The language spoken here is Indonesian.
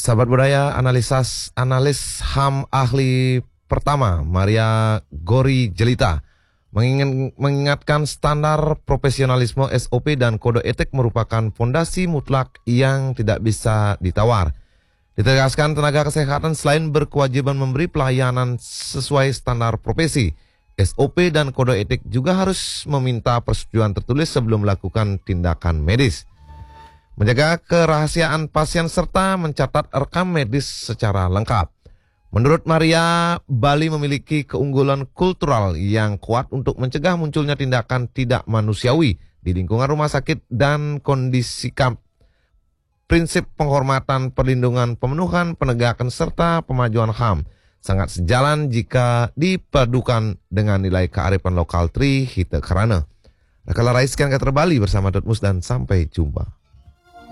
Sahabat budaya, analis HAM ahli pertama Maria Gori Jelita mengingatkan standar profesionalisme SOP dan kode etik merupakan fondasi mutlak yang tidak bisa ditawar. Ditegaskan tenaga kesehatan selain berkewajiban memberi pelayanan sesuai standar profesi, SOP dan kode etik juga harus meminta persetujuan tertulis sebelum melakukan tindakan medis. Menjaga kerahasiaan pasien serta mencatat rekam medis secara lengkap. Menurut Maria, Bali memiliki keunggulan kultural yang kuat untuk mencegah munculnya tindakan tidak manusiawi di lingkungan rumah sakit dan kondisi kamp. Prinsip penghormatan, perlindungan, pemenuhan, penegakan, serta pemajuan HAM sangat sejalan jika dipadukan dengan nilai kearifan lokal Tri Hite Karana. Nakala Rais sekian kata Bali bersama Dotmus dan sampai jumpa.